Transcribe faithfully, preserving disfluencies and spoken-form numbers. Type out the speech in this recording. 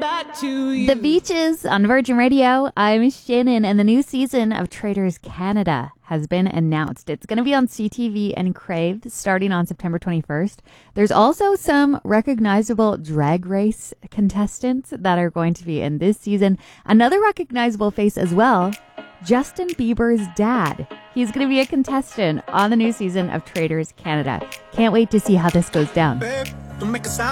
The Beaches on Virgin Radio. I'm Shannon, and the new season of Traitors Canada has been announced. It's going to be on C T V and Crave starting on September twenty-first. There's also some recognizable Drag Race contestants that are going to be in this season. Another recognizable face as well, Justin Bieber's dad. He's going to be a contestant on the new season of Traitors Canada. Can't wait to see how this goes down.